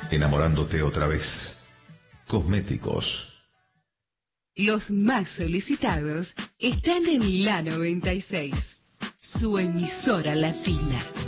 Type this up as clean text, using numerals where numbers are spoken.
enamorándote otra vez. Cosméticos. Los más solicitados están en la 96, su emisora latina.